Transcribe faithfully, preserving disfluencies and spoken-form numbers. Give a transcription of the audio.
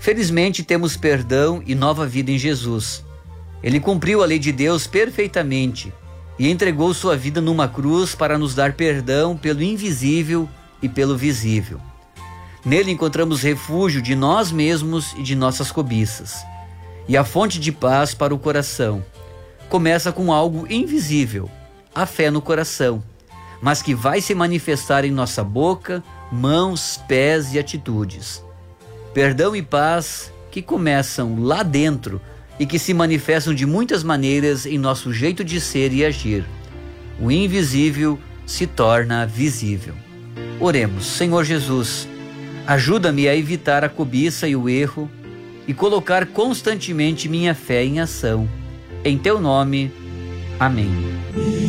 Felizmente temos perdão e nova vida em Jesus. Ele cumpriu a lei de Deus perfeitamente e entregou sua vida numa cruz para nos dar perdão pelo invisível e pelo visível. Nele encontramos refúgio de nós mesmos e de nossas cobiças. E a fonte de paz para o coração começa com algo invisível, a fé no coração, mas que vai se manifestar em nossa boca, mãos, pés e atitudes. Perdão e paz que começam lá dentro e que se manifestam de muitas maneiras em nosso jeito de ser e agir. O invisível se torna visível. Oremos. Senhor Jesus, ajuda-me a evitar a cobiça e o erro e colocar constantemente minha fé em ação. Em teu nome, amém.